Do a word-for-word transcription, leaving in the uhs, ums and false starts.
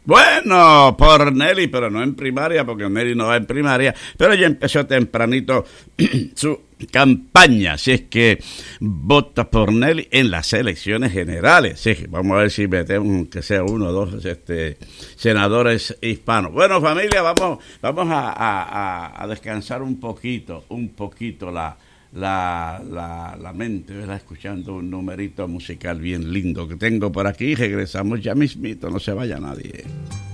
Bueno, por Nelly, pero no en primaria, porque Nelly no va en primaria, pero ya empezó tempranito su campaña, así es que vota por Nelly en las elecciones generales. Sí, vamos a ver si metemos que sea uno o dos este, senadores hispanos. Bueno, familia, vamos, vamos a, a, a descansar un poquito, un poquito la La, la, la mente, ¿verdad? Escuchando un numerito musical bien lindo que tengo por aquí. Regresamos ya mismito, no se vaya nadie.